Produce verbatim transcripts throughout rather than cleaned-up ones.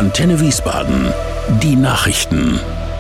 Antenne Wiesbaden. Die Nachrichten.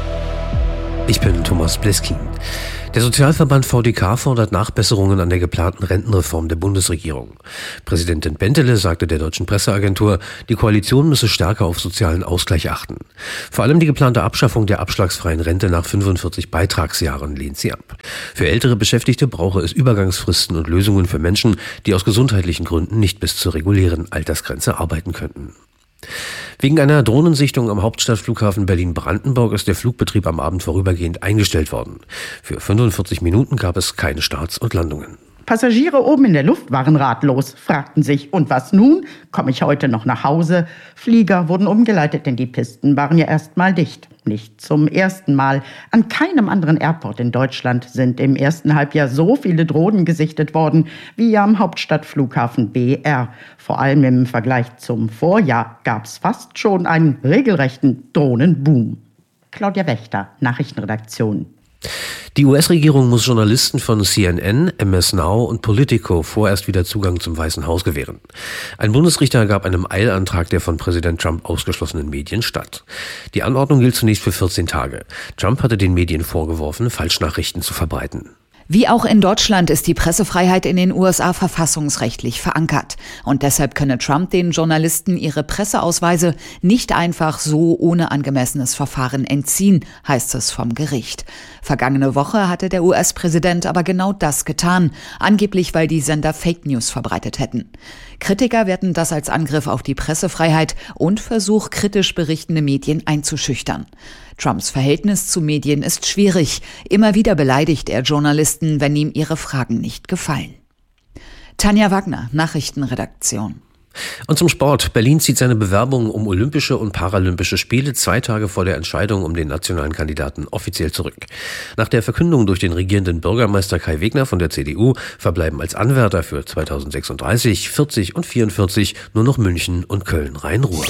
Ich bin Thomas Bleskin. Der Sozialverband V D K fordert Nachbesserungen an der geplanten Rentenreform der Bundesregierung. Präsidentin Bentele sagte der deutschen Presseagentur, die Koalition müsse stärker auf sozialen Ausgleich achten. Vor allem die geplante Abschaffung der abschlagsfreien Rente nach fünfundvierzig Beitragsjahren lehnt sie ab. Für ältere Beschäftigte brauche es Übergangsfristen und Lösungen für Menschen, die aus gesundheitlichen Gründen nicht bis zur regulären Altersgrenze arbeiten könnten. Wegen einer Drohnensichtung am Hauptstadtflughafen Berlin-Brandenburg ist der Flugbetrieb am Abend vorübergehend eingestellt worden. Für fünfundvierzig Minuten gab es keine Starts und Landungen. Passagiere oben in der Luft waren ratlos, fragten sich, und was nun? Komme ich heute noch nach Hause? Flieger wurden umgeleitet, denn die Pisten waren ja erst mal dicht. Nicht zum ersten Mal. An keinem anderen Airport in Deutschland sind im ersten Halbjahr so viele Drohnen gesichtet worden wie am Hauptstadtflughafen B R. Vor allem im Vergleich zum Vorjahr gab es fast schon einen regelrechten Drohnenboom. Claudia Wächter, Nachrichtenredaktion. Die U S-Regierung muss Journalisten von C N N, M S Now und Politico vorerst wieder Zugang zum Weißen Haus gewähren. Ein Bundesrichter gab einem Eilantrag der von Präsident Trump ausgeschlossenen Medien statt. Die Anordnung gilt zunächst für vierzehn Tage. Trump hatte den Medien vorgeworfen, Falschnachrichten zu verbreiten. Wie auch in Deutschland ist die Pressefreiheit in den U S A verfassungsrechtlich verankert. Und deshalb könne Trump den Journalisten ihre Presseausweise nicht einfach so ohne angemessenes Verfahren entziehen, heißt es vom Gericht. Vergangene Woche hatte der U S-Präsident aber genau das getan, angeblich weil die Sender Fake News verbreitet hätten. Kritiker werten das als Angriff auf die Pressefreiheit und Versuch, kritisch berichtende Medien einzuschüchtern. Trumps Verhältnis zu Medien ist schwierig. Immer wieder beleidigt er Journalisten, wenn ihm ihre Fragen nicht gefallen. Tanja Wagner, Nachrichtenredaktion. Und zum Sport. Berlin zieht seine Bewerbung um Olympische und Paralympische Spiele zwei Tage vor der Entscheidung um den nationalen Kandidaten offiziell zurück. Nach der Verkündung durch den regierenden Bürgermeister Kai Wegner von der C D U verbleiben als Anwärter für zweitausendsechsunddreißig, vierzig und vierundvierzig nur noch München und Köln-Rhein-Ruhr.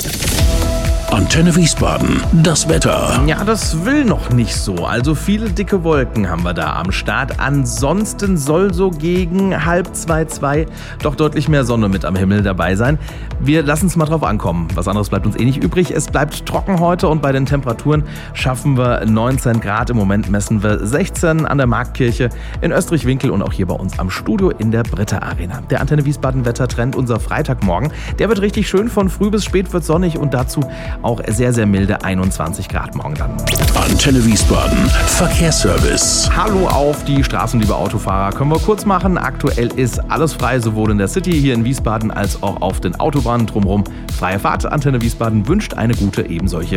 Antenne Wiesbaden, das Wetter. Ja, das will noch nicht so. Also viele dicke Wolken haben wir da am Start. Ansonsten soll so gegen halb zwei, zwei doch deutlich mehr Sonne mit am Himmel dabei sein. Wir lassen es mal drauf ankommen. Was anderes bleibt uns eh nicht übrig. Es bleibt trocken heute und bei den Temperaturen schaffen wir neunzehn Grad. Im Moment messen wir sechzehn an der Marktkirche, in Österreich-Winkel und auch hier bei uns am Studio in der Britta Arena. Der Antenne Wiesbaden Wettertrend, unser Freitagmorgen, der wird richtig schön. Von früh bis spät wird sonnig und dazu auch sehr, sehr milde einundzwanzig Grad morgen dann. Antenne Wiesbaden, Verkehrsservice. Hallo auf die Straßen, liebe Autofahrer. Können wir kurz machen. Aktuell ist alles frei, sowohl in der City hier in Wiesbaden als auch auf den Autobahnen drumherum. Freie Fahrt. Antenne Wiesbaden wünscht eine gute ebensolche.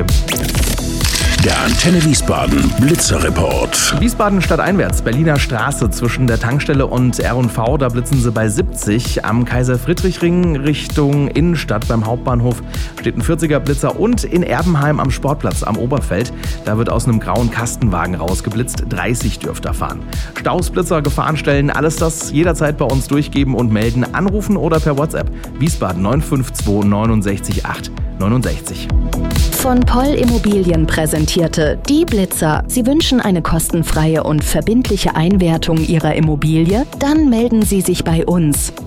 Der Antenne Wiesbaden Blitzerreport. Wiesbaden stadteinwärts, Berliner Straße zwischen der Tankstelle und R und V, da blitzen sie bei siebzig. Am Kaiser-Friedrich-Ring Richtung Innenstadt beim Hauptbahnhof steht ein vierziger Blitzer und in Erbenheim am Sportplatz am Oberfeld, da wird aus einem grauen Kastenwagen rausgeblitzt, dreißig dürft ihr fahren. Staus, Blitzer, Gefahrenstellen, alles das jederzeit bei uns durchgeben und melden, anrufen oder per WhatsApp. Wiesbaden neun fünf zwei neun sechs acht neun sechs. Von Poll Immobilien präsentierte die Blitzer. Sie wünschen eine kostenfreie und verbindliche Einwertung Ihrer Immobilie? Dann melden Sie sich bei uns.